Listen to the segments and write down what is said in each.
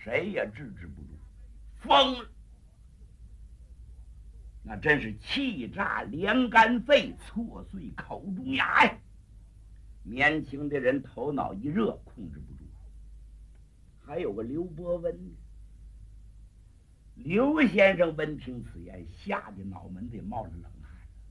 谁也制止不住，疯了。那真是气炸连肝肺，挫碎口中牙呀！年轻的人头脑一热，控制不住。还有个刘伯温呢。刘先生闻听此言，吓得脑门子冒了冷汗。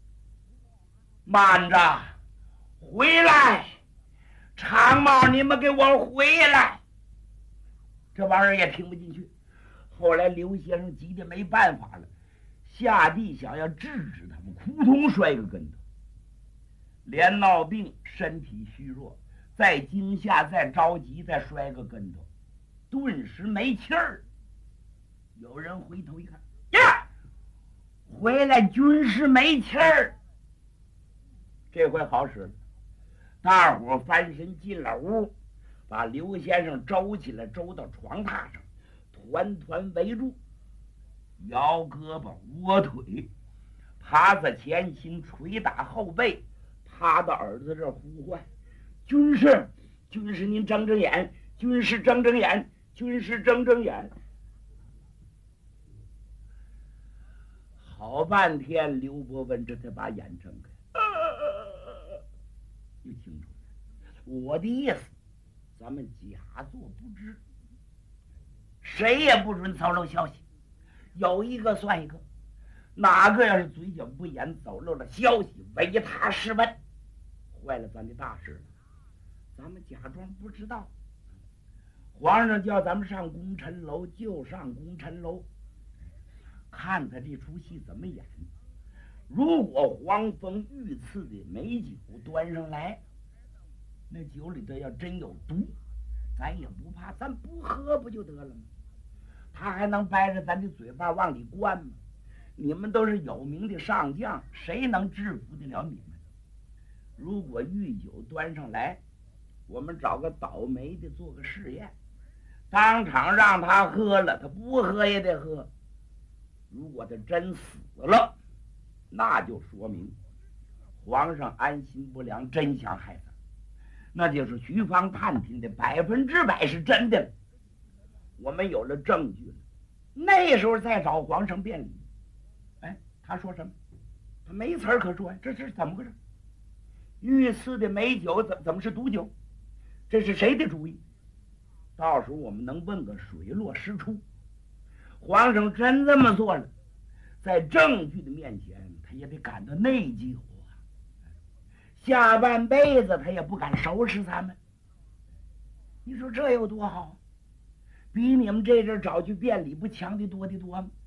慢着，回来！长毛，你们给我回来！这玩意儿也听不进去。后来刘先生急得没办法了，下地想要制止他们，扑通摔个跟头。连闹病，身体虚弱，再惊吓，再着急，再摔个跟头，顿时没气儿。有人回头一看，呀，回来军师没气儿。这回好使了，大伙翻身进了屋，把刘先生周起来，周到床榻上，团团围住，摇胳膊窝腿，趴在前心，捶打后背，趴到耳朵这儿呼唤：“军师，军师您睁睁眼，军师睁睁眼，军师睁睁眼。”好半天，刘伯温这才把眼睁开，又清楚了。我的意思，咱们假作不知，谁也不准走漏消息，有一个算一个。哪个要是嘴角不严，走漏了消息，为他试问，坏了咱的大事了。咱们假装不知道。皇上叫咱们上功臣楼，就上功臣楼，看他这出戏怎么演。如果黄蜂御赐的美酒端上来，那酒里头要真有毒，咱也不怕，咱不喝不就得了吗？他还能掰着咱的嘴巴往里灌吗？你们都是有名的上将，谁能制服得了你们？如果御酒端上来，我们找个倒霉的做个试验，当场让他喝了，他不喝也得喝。如果他真死了，那就说明皇上安心不良，真想害他，那就是徐芳探听的100%是真的了。我们有了证据了，那时候再找皇上辩理。哎，他说什么？他没词儿可说呀。这是怎么回事？御赐的美酒怎么是毒酒？这是谁的主意？到时候我们能问个水落石出。皇上真这么做了，在证据的面前，他也得感到内疚啊，下半辈子他也不敢收拾咱们。你说这有多好？比你们这阵找去辩理不强的多的多吗？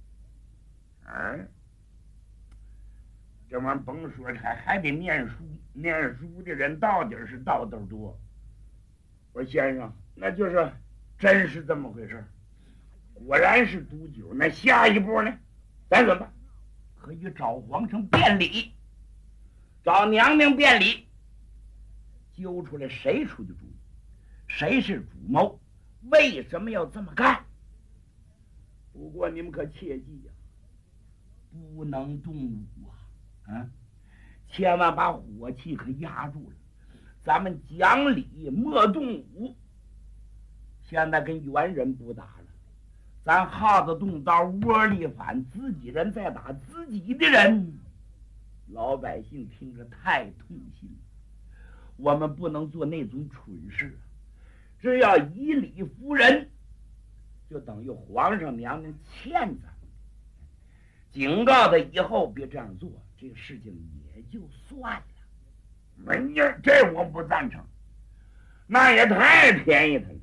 这玩意儿甭说，还得念书，念书的人到底是道道多。我说先生，那就是真是这么回事，果然是毒酒。那下一步呢？咱怎么办？可以找皇上辩理，找娘娘辩理，揪出来谁出的主意，谁是主谋，为什么要这么干。不过你们可切记呀，不能动武啊！千万把火气可压住了。咱们讲理，莫动武。现在跟猿人不打了，咱耗子动刀，窝里反，自己人在打自己的人，老百姓听着太痛心了。我们不能做那种蠢事，只要以理服人，就等于皇上娘娘欠咱们，警告他以后别这样做，这个事情也就算了。这我不赞成，那也太便宜他了。